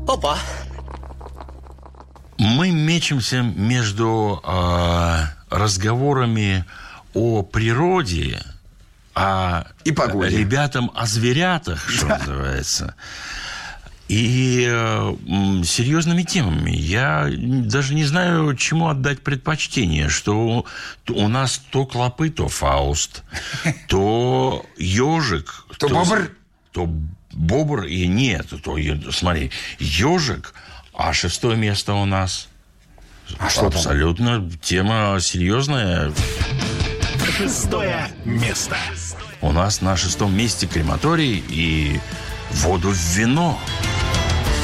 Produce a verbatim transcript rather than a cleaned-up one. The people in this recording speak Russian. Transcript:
Опа. Мы мечемся между э, разговорами о природе, о и погоде. Ребятам о зверятах, что да. называется, и э, серьезными темами. Я даже не знаю, чему отдать предпочтение, что у нас то клопы, то Фауст, то ежик, то бобр, то бобр и нет, то смотри, ежик. А шестое место у нас. А что абсолютно там? Тема серьезная. Шестое место. У нас на шестом месте крематорий и воду в вино.